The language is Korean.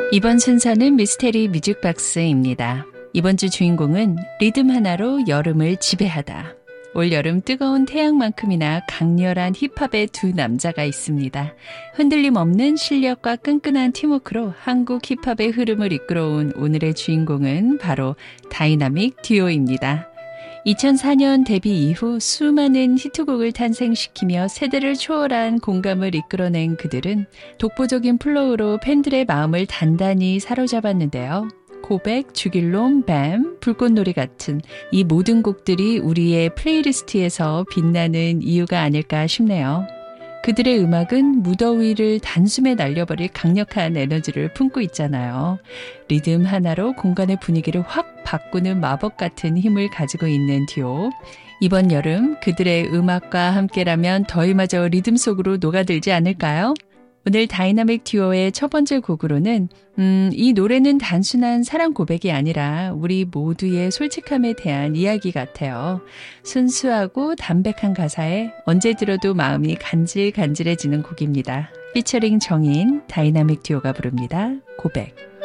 이번 순서는 미스테리 뮤직박스입니다. 이번 주 주인공은 리듬 하나로 여름을 지배하다. 올여름 뜨거운 태양만큼이나 강렬한 힙합의 두 남자가 있습니다. 흔들림 없는 실력과 끈끈한 팀워크로 한국 힙합의 흐름을 이끌어온 오늘의 주인공은 바로 다이나믹 듀오입니다. 2004년 데뷔 이후 수많은 히트곡을 탄생시키며 세대를 초월한 공감을 이끌어낸 그들은 독보적인 플로우로 팬들의 마음을 단단히 사로잡았는데요. 고백, 죽일놈, 뱀, 불꽃놀이 같은 이 모든 곡들이 우리의 플레이리스트에서 빛나는 이유가 아닐까 싶네요. 그들의 음악은 무더위를 단숨에 날려버릴 강력한 에너지를 품고 있잖아요. 리듬 하나로 공간의 분위기를 확 바꾸는 마법 같은 힘을 가지고 있는 듀오. 이번 여름 그들의 음악과 함께라면 더위마저 리듬 속으로 녹아들지 않을까요? 오늘 다이나믹 듀오의 첫 번째 곡으로는 이 노래는 단순한 사랑 고백이 아니라 우리 모두의 솔직함에 대한 이야기 같아요. 순수하고 담백한 가사에 언제 들어도 마음이 간질간질해지는 곡입니다. 피처링 정인, 다이나믹 듀오가 부릅니다. 고백.